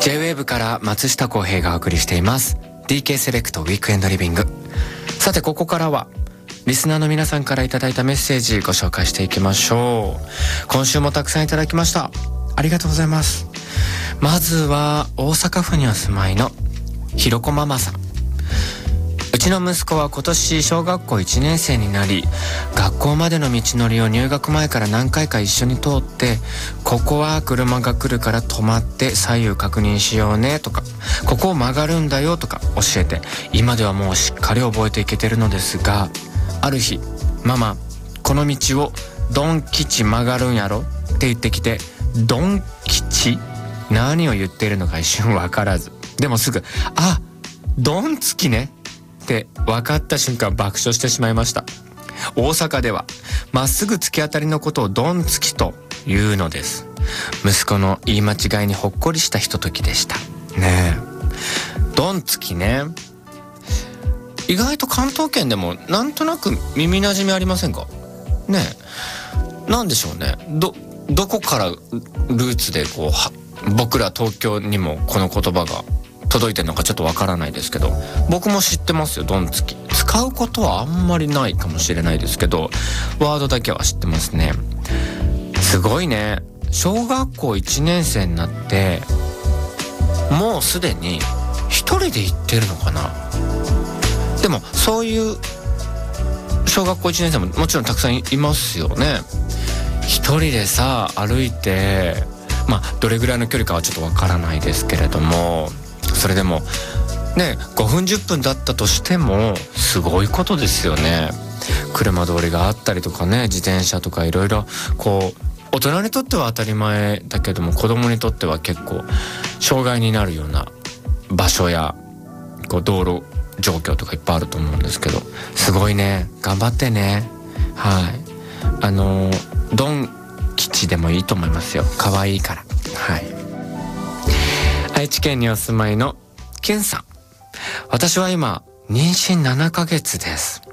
J-WAVE から松下洸平がお送りしています DK セレクトウィークエンドリビング。さてここからはリスナーの皆さんからいただいたメッセージご紹介していきましょう。今週もたくさんいただきました。ありがとうございます。まずは大阪府にお住まいのひろこママさん。うちの息子は今年小学校1年生になり、学校までの道のりを入学前から何回か一緒に通って、ここは車が来るから止まって左右確認しようねとか、ここを曲がるんだよとか教えて、今ではもうしっかり覚えていけてるのですが、ある日ママこの道をドン吉曲がるんやろって言ってきて、ドン吉何を言っているのか一瞬わからず、でもすぐあドンつきねって分かった瞬間爆笑してしまいました。大阪ではまっすぐ突き当たりのことをドンつきというのです。息子の言い間違いにほっこりしたひとときでしたね。えドンつきね、意外と関東圏でもなんとなく耳なじみありませんかね。えなんでしょうね。どこからルーツでこう僕ら東京にもこの言葉が届いてるのかちょっとわからないですけど、僕も知ってますよ。ドンつき使うことはあんまりないかもしれないですけど、ワードだけは知ってますね。すごいね。小学校1年生になってもうすでに一人で行ってるのかな。でもそういう小学校1年生ももちろんたくさんいますよね。一人でさ歩いて、まあどれぐらいの距離かはちょっとわからないですけれども、それでもね5分10分だったとしてもすごいことですよね。車通りがあったりとかね、自転車とかいろいろこう大人にとっては当たり前だけども、子供にとっては結構障害になるような場所やこう道路状況とかいっぱいあると思うんですけど、すごいね。頑張ってね。はい。ドン吉でもいいと思いますよ。可愛いから。はい。愛知県にお住まいのケンさん。私は今妊娠7ヶ月です。